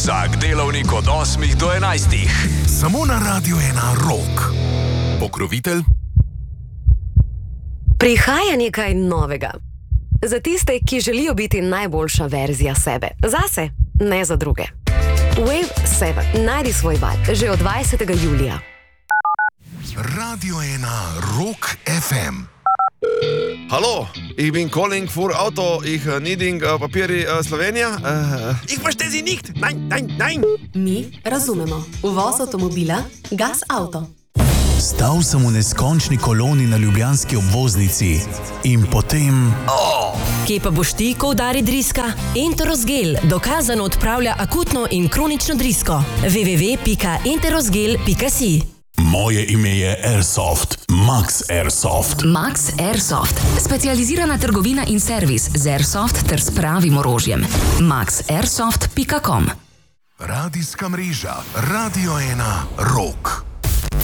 Vsak delovnik od 8 do 11. Samo na Radio 1 Rock. Pokrovitelj. Prihaja nekaj novega. Za tiste, ki želijo biti najboljša verzija sebe. Zase, ne za druge. Wave 7 najdi svoj val že od 20. julija. Radio 1 Rock FM. Hallo, ich bin calling for Auto, ich needing papiri Slovenija. Ich verstehe Sie nicht. Nein. Mi razumemo. Uvoz avtomobila Gas Auto. Stal sem v neskončni koloni na ljubljanski obvoznici in potem... Kje pa boš ti, ko udari driska? Enterosgel dokazano odpravlja akutno in kronično drisko. www.enterosgel.si. Moje ime je Airsoft, Max Airsoft. Max Airsoft, specializirana trgovina in servis z Airsoft ter s pravim orožjem. maxairsoft.com. Radijska mreža Radio 1 Rock.